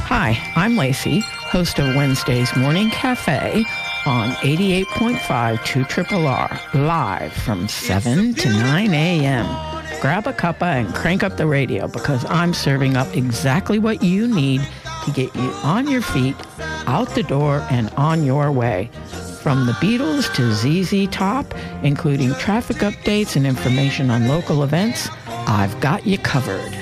Hi, I'm Lacey, host of Wednesday's Morning Cafe on 88.5 2RRR, live from 7 to 9 a.m. Grab a cuppa and crank up the radio because I'm serving up exactly what you need to get you on your feet, out the door, and on your way. From the Beatles to ZZ Top, including traffic updates and information on local events, I've got you covered.